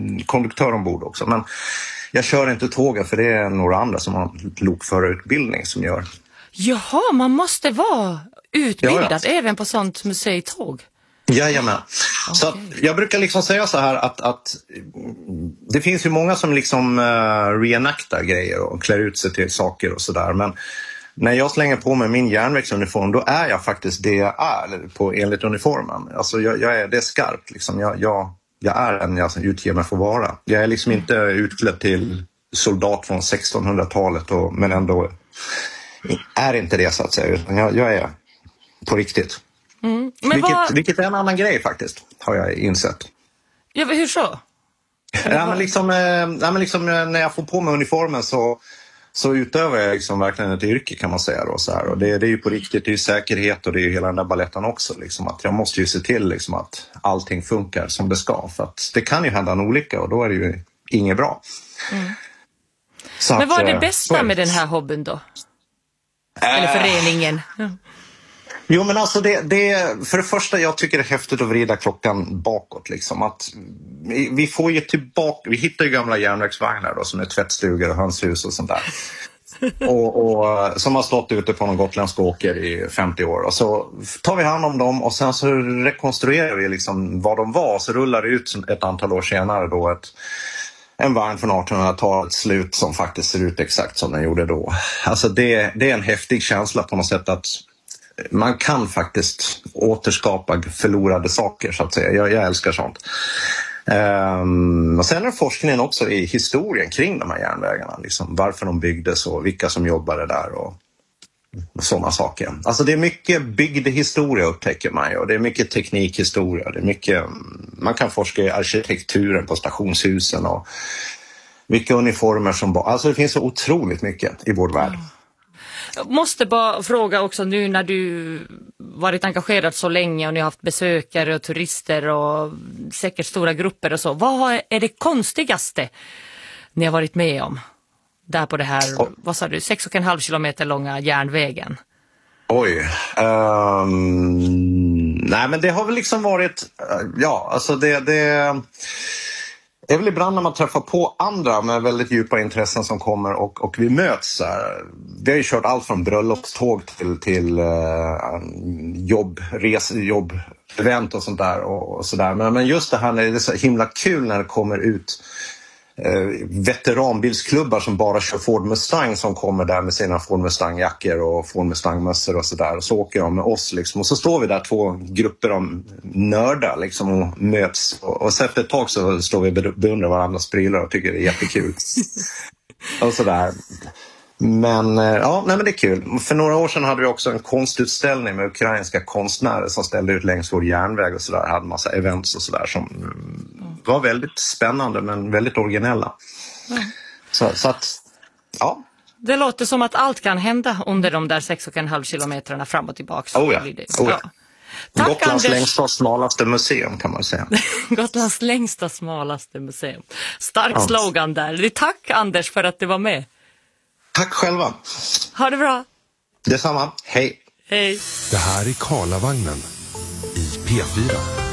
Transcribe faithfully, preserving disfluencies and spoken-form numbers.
konduktör ombord också. Men jag kör inte tåget för det är några andra som har lokförarutbildning som gör. Jaha, man måste vara utbildad ja, ja. även på sånt museitåg. Jajamän. Okay. Så att jag brukar liksom säga så här att, att det finns ju många som liksom uh, reenactar grejer och klär ut sig till saker och sådär. Men när jag slänger på mig min järnvägsuniform då är jag faktiskt det jag är på, enligt uniformen. Alltså jag, jag är, det är skarpt liksom. Jag, jag, jag är en jag utger mig för vara. Jag är liksom inte utklädd till soldat från sextonhundratalet och, men ändå är inte det så att säga. Utan jag, jag är på riktigt. Mm. Men vilket, vad... vilket är en annan grej faktiskt, har jag insett. Ja, hur så? Ja, men liksom, eh, ja, men liksom eh, när jag får på mig uniformen så, så utövar jag liksom verkligen ett yrke kan man säga. Då, så här. Och det, det är ju på riktigt, det är ju säkerhet och det är ju hela den där balletten också. Liksom, att jag måste ju se till liksom, att allting funkar som det ska. För att det kan ju hända en olycka och då är det ju inget bra. Mm. Så men vad är att, det bästa med den här hobbyn då? Äh... Eller föreningen? Ja. Jo men alltså det, det, för det första jag tycker det är häftigt att vrida klockan bakåt liksom. Att vi får ju tillbaka, vi hittar ju gamla järnvägsvagnar då som är tvättstugor och hönshus och sånt där. och, och som har stått ute på någon gotländsk åker i femtio år och så tar vi hand om dem och sen så rekonstruerar vi liksom vad de var och så rullar det ut ett antal år senare då ett en vagn från artonhundratalet slut som faktiskt ser ut exakt som den gjorde då. Alltså det, det är en häftig känsla på något sätt att man kan faktiskt återskapa förlorade saker så att säga. Jag, jag älskar sånt. Um, och sen är forskningen också i historien kring de här järnvägarna. Liksom, varför de byggdes och vilka som jobbade där och, och sådana saker. Alltså det är mycket bygdehistoria upptäcker man ju. Och det är mycket teknikhistoria. Det är mycket, man kan forska i arkitekturen på stationshusen och vilka uniformer som... Alltså det finns så otroligt mycket i vår värld. Jag måste bara fråga också nu när du varit engagerad så länge och ni har haft besökare och turister och säkert stora grupper och så. Vad är det konstigaste ni har varit med om? Där på det här, oh. vad sa du, sex och en halv kilometer långa järnvägen. Oj. Um, nej men det har väl liksom varit, ja alltså det... det... Det är väl ibland när man träffar på andra med väldigt djupa intressen som kommer och, och vi möts. Här. Vi har ju kört allt från bröllopståg till, till uh, jobb, res, jobb, event och sånt där. Och, och så där. Men, men just det här, när det är så himla kul när det kommer ut uh, veteranbilsklubbar som bara kör Ford Mustang som kommer där med sina Ford Mustang-jackor och Ford Mustang-mössor och sådär. Och så åker de med oss liksom. Och så står vi där två grupper av nördar liksom och möts. Och, och så efter ett tag så står vi och beundrar varandras prylar och tycker det är jättekul. och sådär. Men ja, nej men det är kul. För några år sedan hade vi också en konstutställning med ukrainska konstnärer som ställde ut längs vår järnväg och sådär. Hade massa events och sådär som var väldigt spännande men väldigt originella. Mm. Så, så att, ja. Det låter som att allt kan hända under de där sex och en halv kilometrarna fram och tillbaka. Oh ja. Oh ja. Tack, Gotlands Anders. längsta och smalaste museum kan man säga. Gotlands längsta smalaste museum. Stark ja. slogan där. Tack Anders för att du var med. Tack själva. Ha det bra. Detsamma. Hej. Hej. Det här är Karlavagnen i P fyra.